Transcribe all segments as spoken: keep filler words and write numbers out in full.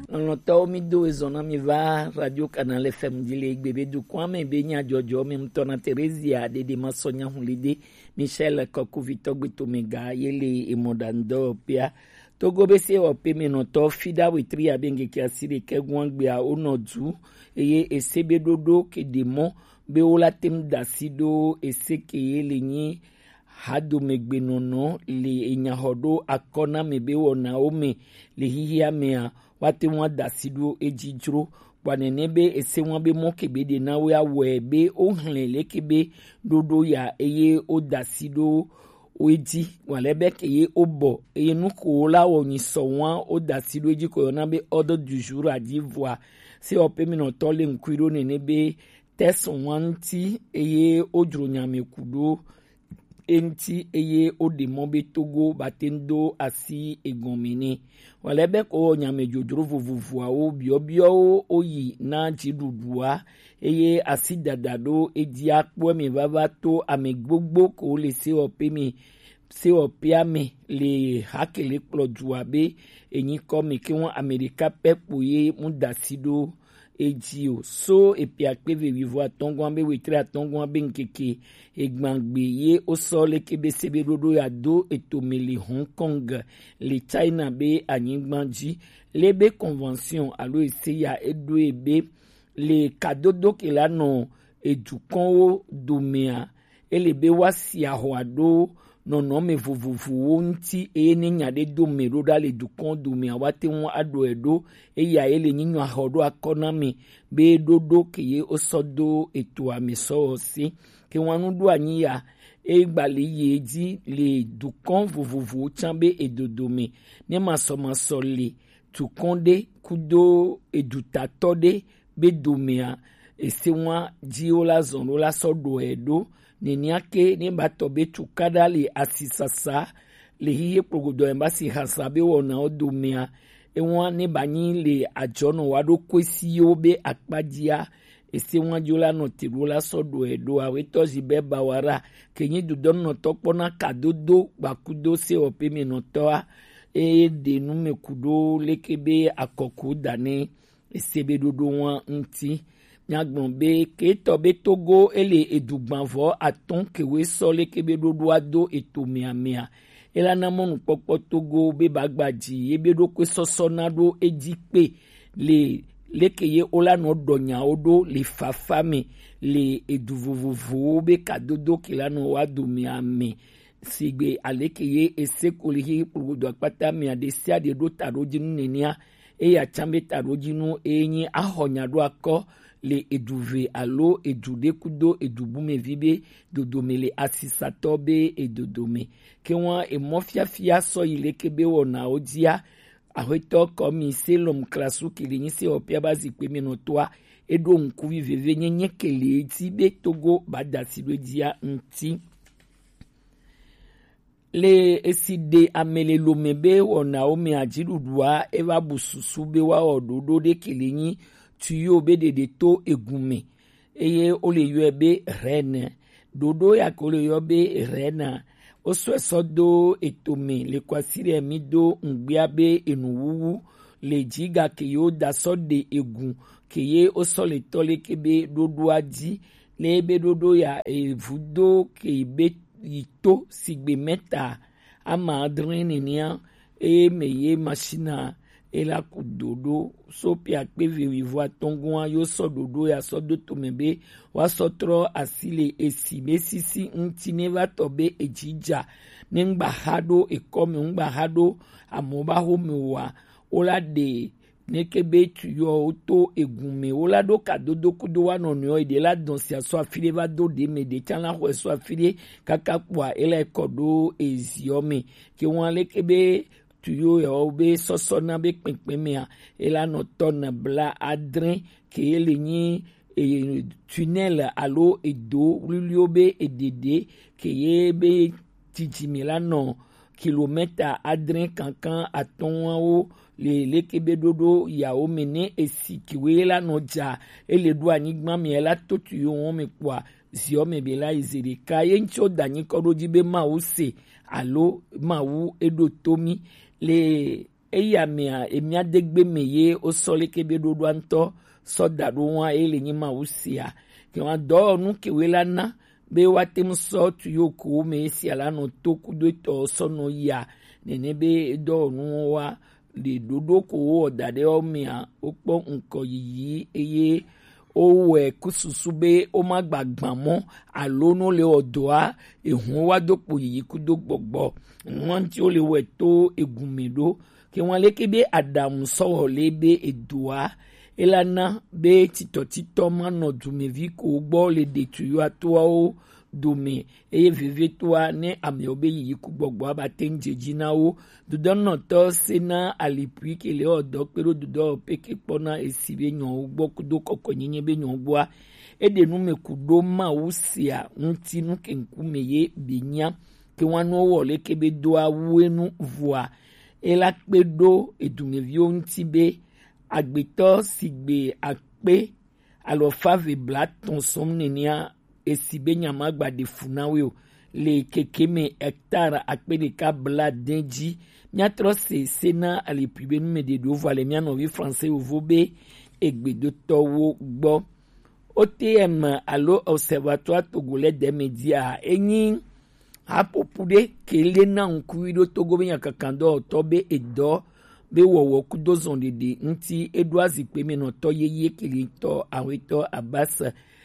non to mi do ezona mi va radio canal F M dile bebe du kwa me be nya jojo mi mtona Teresia de de masonya hulide Michel Koku Victor Gbitomega yele emodando pia Togo be se ope mi no to fida we tri abenge ki asire ke gwangbe a onodu eye esebe dodo ke demo be ola tem dasido eseke yele nyi hado megbenono le enyahodo akona mebe wona ome le hihia mea wate nwa dasido ejijro wanenebe ese nwa be mokebe de na we awebe ohnlele kebe dodo ya eye o dasido oji walebe keye obo eye nuko la woni sowan o dasido eji ko na be ordre du jour à d'Ivoire se ope mi no tole nkwiro nenebe teson wanti eye ojro nyame kudo enti eye odemobe Togo batendo asi egomini walebe ko nyame jodro vovovo o biobio oyi na jidudua eye asi dadado edi akpo mi vavato amegbogbo ko le se ope mi se opia mi le hakele ploduabe enyi ko mi ki won America pepoye mudasido ejio so epi akpeve vivo atongo be wetre atongo be nkeke egbangbe ye o sole kebe sebe dodo ya do etomeli Hong Kong le China be anyigbanji lebe convention alo ese ya edo ebe le kadodo ke la no edukon o domea elebe wasi ahoado no no me vovovo nti e ne nyade do me roda le dukon do me awate won ado edo e ya ele nyinyo ahodo akona me be dodo ke ye osodo eto ameso si ke wanu do anyi ya e gbale ye di le dukon vovovo chambe edodo me ne masomaso le tukonde kudo edutatode be do me a ese wa di ola zon ola sodo edo Neniake ne batobe tukada le asisasa le hiye progodo embasi hasabe wona odumia enwa ne bani le ajono wado kwesi obe akpadia ese nwa jola no tirola sodo edo aweto zibe bawara kenyi dudon no tokpona kadodo bakudo se ope mi no toa e de nume kudo lekebe akoku dane esebe dodo wan nti nyagbon be ke tobe Togo ele edugbanvo aton kewe sole kebe dodo ado eto mia mia ela na monu popo Togo be bagbaji ebe do kwe sosonado ejipe le lekeye ola no donya odo le fafame le eduvovovo be kadodo kilano wado mia me sigbe alekeye esekolihi pugudo akpata mia de sia de do tarojinu nenia e ya chambe tarojinu enyi ahonyado akọ le eduve alo edude kudo edubume vibe dodomele asisatobe edodome ke won emofia fia so ile kebe wona odia ahweto komi selom klasu kilinyi se opia bazi pe minotoa edo nku viveve nyenye kele ti be Togo badasi do dia nti le eside amele lomebe wona omi ajidudua eva bususu be wa ododo de kilinyi tuyo be de de to egume eye ole yo ebe rene dodo ya kole yo be rena oso esodo etome le kwasire mi do ngbia be enuwu le jiga ke yo da so de egun ke ye oso le tole kebe dodo aji le be dodo ya evudo ke be ito sigbe meta ama adrene nia e meye machina ela kudodo sopi akpeve vivo atongo yo so dodo ya so do tomebe wa sotro asile esi mesisi nti neva tobe ejija nengba hado ekome ngba hado amoba homewa ola de nekebe tuyo to egume ola do kadodo kudo wa no nyo ide la donsia so afile va do de me de chan la ho so afile kaka kwa ela kodo eziome ke won le kebe tuyo ya obe sosona be pinpimia ela no ton bla adrin ke elenyi e tunnel alo edo luliobe edede ke yebe tijimila no kilomètre adrin kankan atonwa o le lekebe dodo ya o mene esikiwe la no ja ele do anigba mi ela totuyo won me kwa zio me be la izerika yencho danyi koroji be ma o se alo ma wu edo tomi le eya mea emia degbe me ye o sole kebe dodo anto soda do wa ele nyima usia ke wa do nu ke wela na be watem so tu yoku me sia la no toku do to so no ya nene be do nu wa de dodo ko o dade o mea o po nko yi eye o we kususu be o ma gbagban mo alono le odoa ehun wa dopo yi kudo gbogbo won ti o le we to egunmedo ke won le kebe adam so le be edua elana be tito tito mano dumevi ko gbo le detuyo atoa o dome eye vive toa ne ame obe yi ku gbogbo abatenje jina o dudo no to sena alipui ke le odo pero dudo peke pona esibe nyon gbo kudo koko nyenye be nyon gbo ede nu me kudo ma usia nti nu kenku meye binya ke wanu wo le kebe do awenu voa ela pedo edumevi onti be agbeto sigbe akpe alo fave blaton somnenia esibe nyama gba de funawe le kekeme hectare akpe de kabla denji nyatro se sena alipibe nume de do voile miano vi français ovobe egbedo towo gbo O T M alo observatoire togolais des médias enyi apopude kele na nkuido togo be yakakando tobe edo be wowo kudo zondede nti edwazi peme no to yeye kilito aweto Abbas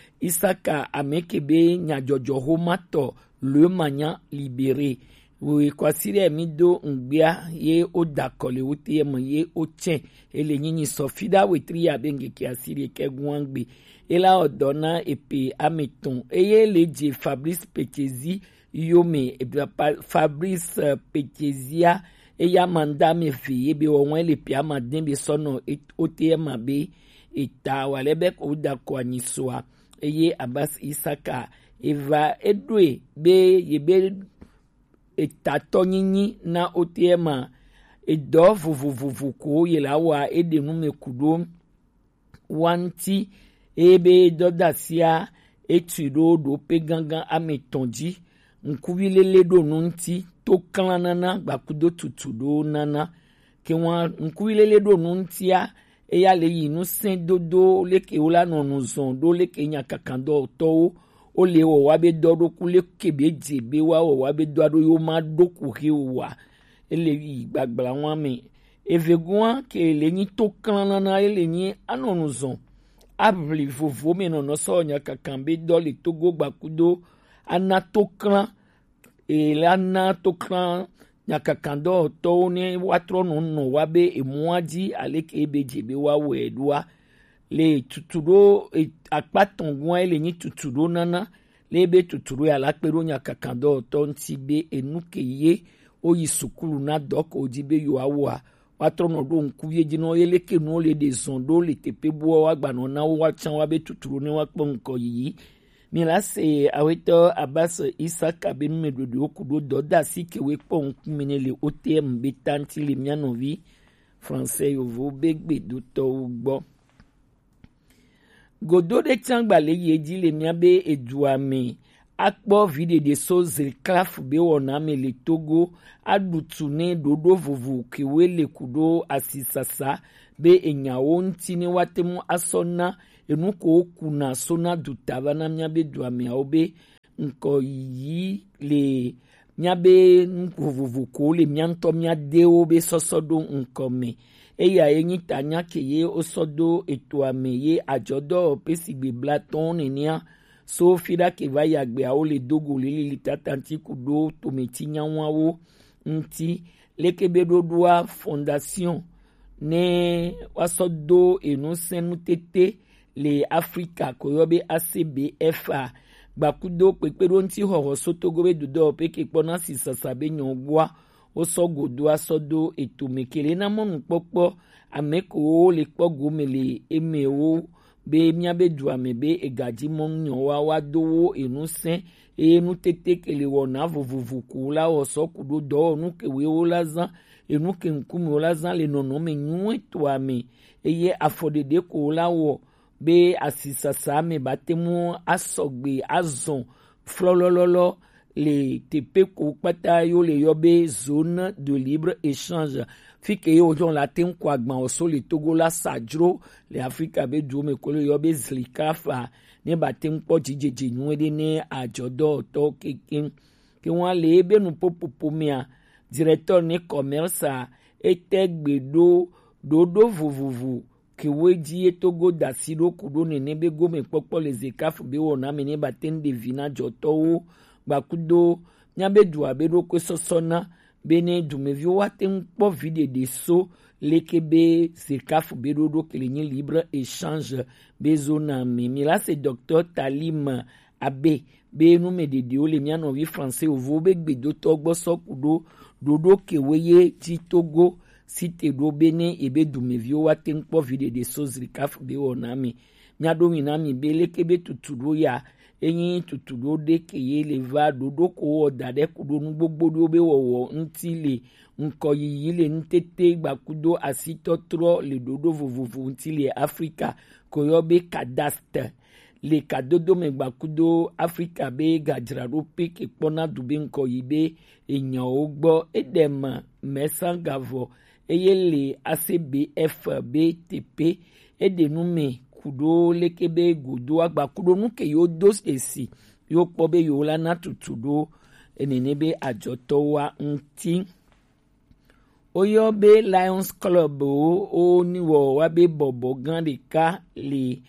Isaka amekebe nyajojo homato le manya libéré we kwasire mido ngbia ye odakole O T M ye ochen ele nyinyi sofida wetri abenge ki asire kegwangbe ela odona epe ameton eye leje Fabrice Pekezi yome e Fabrice uh, Pekezia eya manda me fi ebe won le pia madin be sono O T M be eta walebe ko da ko anisoa eye Abbas Isaka eva edwe be yebe eta tonyinyi na O T M edo vuvuvuvu ko yela wa ede nu me kudo wanti ebe dodasia etiro do pe gangan ametonji nkubilele do nunti to klanana gbakudo tutudo nana ke won nkubilele do nuntia eya le yinu sen dodo leke ola nonu zon do leke nya kakando to o le wo wa be dodo kule kebe jebe wa wo wa be dodo yo ma doku he wa ele gbagbala won me eveguan ke le ni to klanana ele ni anonu zon abli vovo me no so nya kakambe do le togo gbakudo anatokran e lana tokran nyakakando to ne watro no no wabe emuaji aleke ebejebe wa wedua le tuturo e, apaton gwan ele ni tuturo nana lebe tuturo ya lakpero nyakakando to ntibe enuke ye oyi sukulu na dok ojibe yo awa watro no do nkuye jino eleke no le de zondo le tepebu wa gba no na wa chan wa be tuturo ne wa pon nko yi mila se aweto Abbas Isaka benu medodo okudo doda si kewe pon kumenele O T M betanti le mianovi français yovo begbe do to ugbo godo de tangba le yeji le miabe eduame akpo vide de soze klaf be wona me le Togo adutune dodo vovu kewe le kudo asisasa be enyawo ntini watemu asona enuko kuna sona dutava na miabe duame obe nko yi le miabe nkuvuvuko le mianto miade obe sosodo nkome eya enyi tanya keye osodo etuame ye ajodo pesigbe blaton enia so fida ke va yagbe a ole dogo lili litatanti kudo tometi nyawawo nti lekebe dodua fondation ne wasodo enu senu tete le Africa koyobe A C B F A gbakudo pepero nti horo sotogobe dudo peke pona sisasabe nyogwa osogodo asodo etomekele na monu popo ameko le pogo mele emeo be miabe duame be egaji monyo wa wadowo enusen enu tete kele wona vovovu kula osokudo do nu kewe olazan enu kenkume olazan le nono menyu etuame eye afodede kula wo be asisasa me batemu asogbe azon flolololo le tepe ko pata yo le yobe zone de libre échange fike yo jon la ten kwa gban oso le Togo la sadro le Afrika be du me kolo yo be zlikafa ne ba ten po jijeje nwede ne ajodo to kekin ke wọn le ebe nu popopomia directeur ne commerce etegbedo dodo vuvuvu ke weji Togo da siro kudo ne ne be go me popo le zekaf be wona me ne ba ten de vina joto ba kudo nya be du abedo ko sosona bene dumevi waten po vide de so lekebe zekaf be dodo ke le libre échange bezona me mi là c'est docteur Talim Abe be nu me de dio le miano vi français o vo be gbedo to gbo so kudo dodo ke weye ti Togo site do bene ebe dumevi waten po vide de so zekaf be wona me nya do mi na mi be lekebe tutudo ya eyin tutudo de keye le va dodo ko odade kudo nu gbogbo do be wowo nti le nko yiyi le ntete gbakudo asitotro le dodo vovovo nti le Afrika ko yo be cadastre le kadodo me gbakudo Afrika be gajra do pe ke pona dube nko yibe eyan ogbo edem mesangavo eye le A C B F B T P edenu me kudo lekebe gudo agba kudo nuke yo dos esi yo pobe yo la na tutudo enenebe ajoto wa nti oyo be Lions Club o, o ni wo wa be bobo gan de ka le